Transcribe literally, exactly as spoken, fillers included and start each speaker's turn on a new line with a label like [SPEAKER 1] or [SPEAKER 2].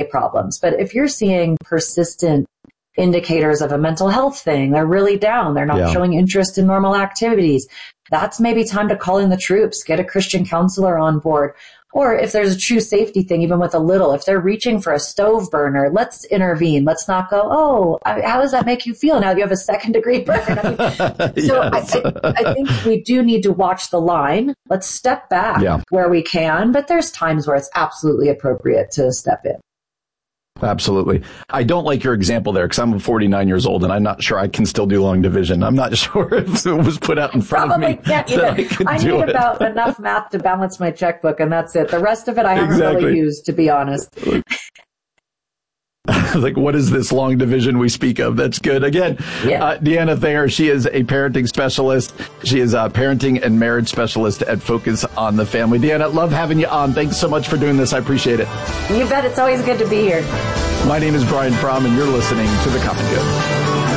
[SPEAKER 1] problems. But if you're seeing persistent indicators of a mental health thing, they're really down, they're not yeah. showing interest in normal activities, that's maybe time to call in the troops, get a Christian counselor on board. Or if there's a true safety thing, even with a little, if they're reaching for a stove burner, let's intervene. Let's not go, oh, how does that make you feel now that you have a second degree burn? I mean, so yes. I, I, I think we do need to watch the line. Let's step back yeah. where we can, but there's times where it's absolutely appropriate to step in.
[SPEAKER 2] Absolutely. I don't like your example there because I'm forty-nine years old and I'm not sure I can still do long division. I'm not sure if it was put out in front
[SPEAKER 1] Probably
[SPEAKER 2] of me
[SPEAKER 1] can't
[SPEAKER 2] that
[SPEAKER 1] either.
[SPEAKER 2] I could
[SPEAKER 1] I
[SPEAKER 2] do
[SPEAKER 1] need
[SPEAKER 2] it.
[SPEAKER 1] about enough math to balance my checkbook, and that's it. The rest of it I haven't
[SPEAKER 2] exactly.
[SPEAKER 1] really used, to be honest.
[SPEAKER 2] Like, what is this long division we speak of? That's good. Again, yeah. uh, Deanna Thayer, she is a parenting specialist. She is a parenting and marriage specialist at Focus on the Family. Deanna, love having you on. Thanks so much for doing this. I appreciate it.
[SPEAKER 1] You bet. It's always good to be here.
[SPEAKER 2] My name is Brian Fromm, and you're listening to The Common Good.